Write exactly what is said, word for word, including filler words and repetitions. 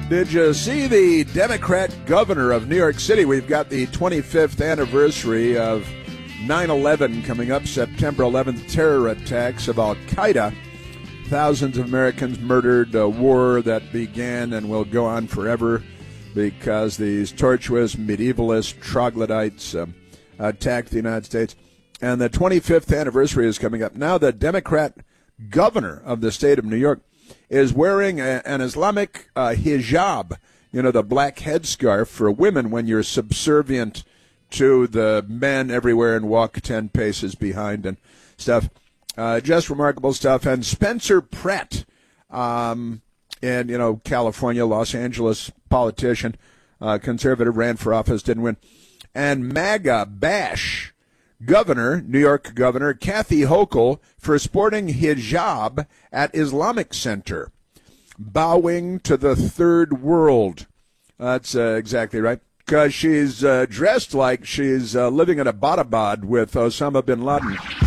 Did you see the Democrat governor of New York City? We've got the twenty-fifth anniversary of nine eleven coming up, September eleventh, terror attacks of Al-Qaeda. Thousands of Americans murdered, a war that began and will go on forever because these tortuous medievalist troglodytes um, attacked the United States. And the twenty-fifth anniversary is coming up. Now the Democrat governor of the state of New York is wearing a, an Islamic uh, hijab, you know, the black headscarf for women when you're subservient to the men everywhere and walk ten paces behind and stuff. Uh, just remarkable stuff. And Spencer Pratt, um, and, you know, California, Los Angeles politician, uh, conservative, ran for office, didn't win. And MAGA bash governor, New York governor, Kathy Hochul, for sporting hijab at Islamic Center, bowing to the third world. That's uh, exactly right. Because she's uh, dressed like she's uh, living in Abbottabad with Osama bin Laden.